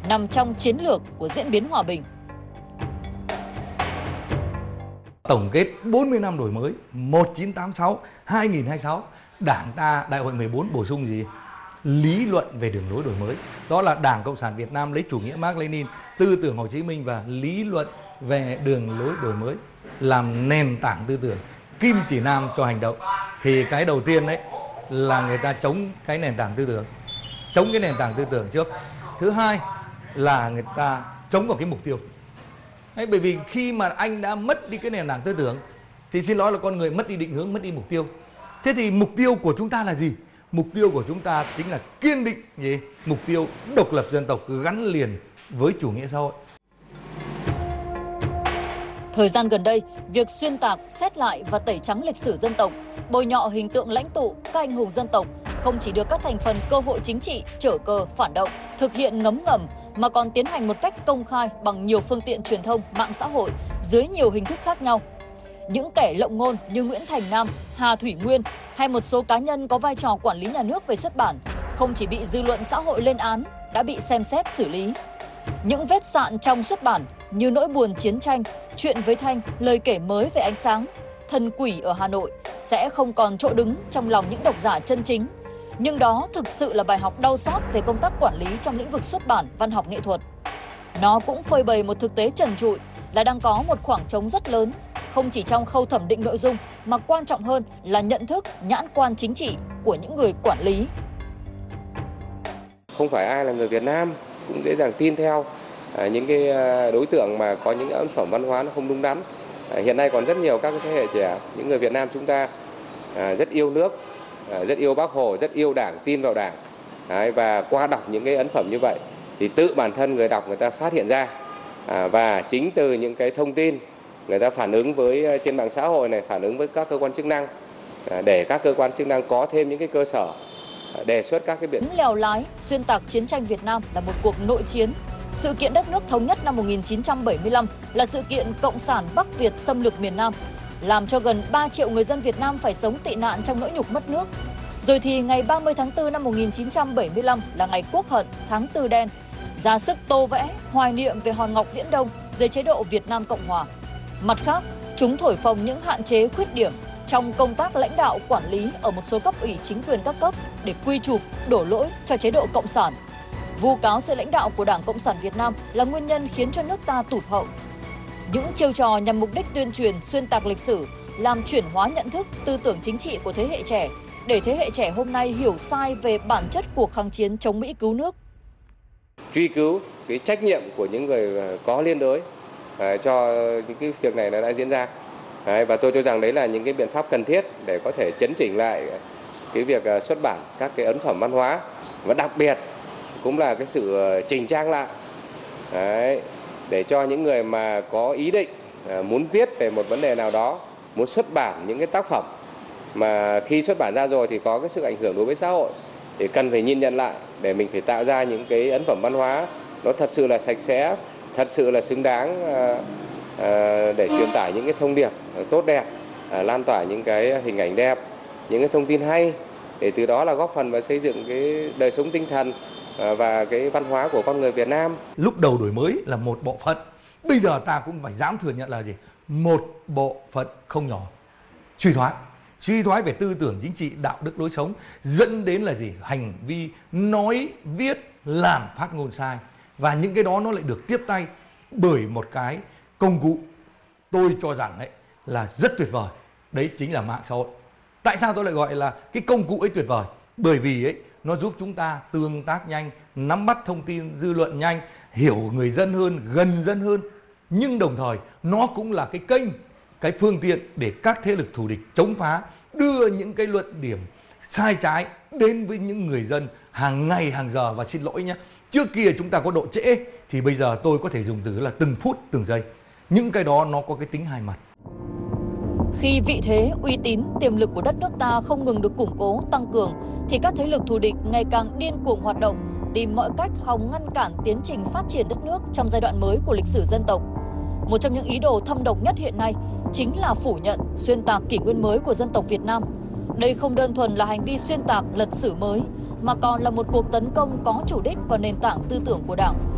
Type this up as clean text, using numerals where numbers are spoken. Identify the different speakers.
Speaker 1: nằm trong chiến lược của diễn biến hòa bình.
Speaker 2: Tổng kết 40 năm đổi mới 1986-2026, Đảng ta Đại hội 14 bổ sung gì? Lý luận về đường lối đổi mới. Đó là Đảng Cộng sản Việt Nam lấy chủ nghĩa Mác Lênin, tư tưởng Hồ Chí Minh và lý luận về đường lối đổi mới làm nền tảng tư tưởng, kim chỉ nam cho hành động. Thì cái đầu tiên đấy là người ta chống cái nền tảng tư tưởng, chống cái nền tảng tư tưởng trước. Thứ hai là người ta chống vào cái mục tiêu. Đấy, bởi vì khi mà anh đã mất đi cái nền tảng tư tưởng thì xin lỗi là con người mất đi định hướng, mất đi mục tiêu. Thế thì mục tiêu của chúng ta là gì? Mục tiêu của chúng ta chính là kiên định gì? Mục tiêu độc lập dân tộc gắn liền với chủ nghĩa xã hội.
Speaker 1: Thời gian gần đây, việc xuyên tạc, xét lại và tẩy trắng lịch sử dân tộc, bôi nhọ hình tượng lãnh tụ, các anh hùng dân tộc không chỉ được các thành phần cơ hội chính trị, chở cờ, phản động thực hiện ngấm ngầm mà còn tiến hành một cách công khai bằng nhiều phương tiện truyền thông, mạng xã hội dưới nhiều hình thức khác nhau. Những kẻ lộng ngôn như Nguyễn Thành Nam, Hà Thủy Nguyên hay một số cá nhân có vai trò quản lý nhà nước về xuất bản không chỉ bị dư luận xã hội lên án, đã bị xem xét xử lý. Những vết sạn trong xuất bản như Nỗi buồn chiến tranh, Chuyện với Thanh, Lời kể mới về ánh sáng, Thần quỷ ở Hà Nội sẽ không còn chỗ đứng trong lòng những độc giả chân chính. Nhưng đó thực sự là bài học đau xót về công tác quản lý trong lĩnh vực xuất bản, văn học nghệ thuật. Nó cũng phơi bày một thực tế trần trụi là đang có một khoảng trống rất lớn, không chỉ trong khâu thẩm định nội dung mà quan trọng hơn là nhận thức, nhãn quan chính trị của những người quản lý.
Speaker 3: Không phải ai là người Việt Nam cũng dễ dàng tin theo những cái đối tượng mà có những ấn phẩm văn hóa nó không đúng đắn. Hiện nay còn rất nhiều các thế hệ trẻ, những người Việt Nam chúng ta rất yêu nước, rất yêu Bác Hồ, rất yêu Đảng, tin vào Đảng. Và qua đọc những cái ấn phẩm như vậy thì tự bản thân người đọc người ta phát hiện ra, và chính từ những cái thông tin người ta phản ứng với trên mạng xã hội này, phản ứng với các cơ quan chức năng, để các cơ quan chức năng có thêm những cái cơ sở đề xuất các cái biện pháp.
Speaker 1: Lèo lái, xuyên tạc chiến tranh Việt Nam là một cuộc nội chiến. Sự kiện đất nước thống nhất năm 1975 là sự kiện Cộng sản Bắc Việt xâm lược miền Nam, làm cho gần 3 triệu người dân Việt Nam phải sống tị nạn trong nỗi nhục mất nước. Rồi thì ngày 30 tháng 4 năm 1975 là ngày Quốc hận, tháng Tư đen, ra sức tô vẽ, hoài niệm về hòn ngọc Viễn Đông dưới chế độ Việt Nam Cộng Hòa. Mặt khác, chúng thổi phồng những hạn chế khuyết điểm trong công tác lãnh đạo quản lý ở một số cấp ủy chính quyền các cấp để quy chụp, đổ lỗi cho chế độ Cộng sản. Vu cáo sự lãnh đạo của Đảng Cộng sản Việt Nam là nguyên nhân khiến cho nước ta tụt hậu. Những chiêu trò nhằm mục đích tuyên truyền, xuyên tạc lịch sử, làm chuyển hóa nhận thức, tư tưởng chính trị của thế hệ trẻ, để thế hệ trẻ hôm nay hiểu sai về bản chất cuộc kháng chiến chống Mỹ cứu nước.
Speaker 3: Truy cứu cái trách nhiệm của những người có liên đới cho những cái việc này đã diễn ra. Và tôi cho rằng đấy là những cái biện pháp cần thiết để có thể chấn chỉnh lại cái việc xuất bản các cái ấn phẩm văn hóa, và đặc biệt cũng là cái sự chỉnh trang lại để cho những người mà có ý định muốn viết về một vấn đề nào đó, muốn xuất bản những cái tác phẩm mà khi xuất bản ra rồi thì có cái sự ảnh hưởng đối với xã hội thì cần phải nhìn nhận lại, để mình phải tạo ra những cái ấn phẩm văn hóa nó thật sự là sạch sẽ, thật sự là xứng đáng để truyền tải những cái thông điệp tốt đẹp, lan tỏa những cái hình ảnh đẹp, những cái thông tin hay, để từ đó là góp phần vào xây dựng cái đời sống tinh thần và cái văn hóa của con người Việt Nam.
Speaker 2: Lúc đầu đổi mới là một bộ phận, bây giờ ta cũng phải dám thừa nhận là gì? Một bộ phận không nhỏ suy thoái về tư tưởng chính trị, đạo đức lối sống, dẫn đến là gì? Hành vi nói, viết, làm, phát ngôn sai. Và những cái đó nó lại được tiếp tay bởi một cái công cụ tôi cho rằng ấy là rất tuyệt vời, đấy chính là mạng xã hội. Tại sao tôi lại gọi là cái công cụ ấy tuyệt vời? Bởi vì ấy nó giúp chúng ta tương tác nhanh, nắm bắt thông tin dư luận nhanh, hiểu người dân hơn, gần dân hơn. Nhưng đồng thời nó cũng là cái kênh, cái phương tiện để các thế lực thù địch chống phá, đưa những cái luận điểm sai trái đến với những người dân hàng ngày hàng giờ. Và xin lỗi nhé, trước kia chúng ta có độ trễ thì bây giờ tôi có thể dùng từ là từng phút từng giây. Những cái đó nó có cái tính hai mặt.
Speaker 1: Khi vị thế, uy tín, tiềm lực của đất nước ta không ngừng được củng cố, tăng cường thì các thế lực thù địch ngày càng điên cuồng hoạt động, tìm mọi cách hòng ngăn cản tiến trình phát triển đất nước trong giai đoạn mới của lịch sử dân tộc. Một trong những ý đồ thâm độc nhất hiện nay chính là phủ nhận, xuyên tạc kỷ nguyên mới của dân tộc Việt Nam. Đây không đơn thuần là hành vi xuyên tạc lật sử mới, mà còn là một cuộc tấn công có chủ đích vào nền tảng tư tưởng của Đảng.